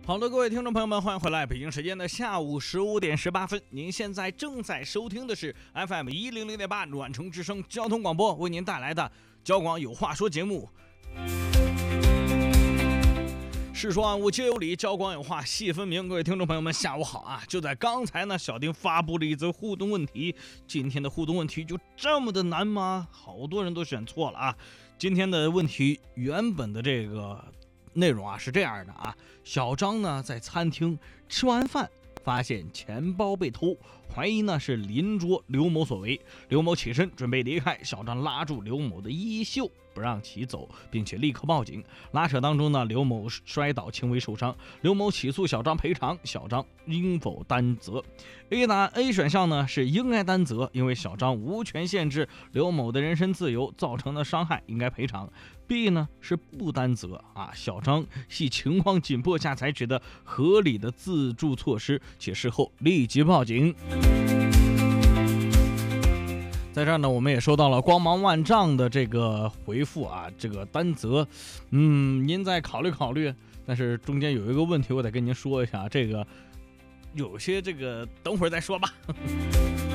好的，各位听众朋友们，欢迎回来。北京时间的下午15:18，您现在正在收听的是 FM100.8暖城之声交通广播为您带来的交广有话说节目。事说万物皆有理，交广有话细分明。各位听众朋友们，下午好啊！就在刚才呢，小丁发布了一则互动问题。今天的互动问题就这么的难吗？好多人都选错了啊！今天的问题原本的这个内容啊是这样的啊，小张呢在餐厅吃完饭，发现钱包被偷，怀疑呢是邻桌刘某所为。刘某起身准备离开，小张拉住刘某的衣袖，不让其走，并且立刻报警。拉扯当中呢，刘某摔倒，轻微受伤。刘某起诉小张赔偿，小张应否担责 ？A 选项呢是应该担责，因为小张无权限制刘某的人身自由，造成的伤害应该赔偿。B 呢是不担责啊，小张系情况紧迫下采取的合理的自助措施，且事后立即报警。在这儿呢，我们也收到了光芒万丈的这个回复啊，这个担责，您再考虑考虑。但是中间有一个问题，我得跟您说一下，这个有些这个等会儿再说吧。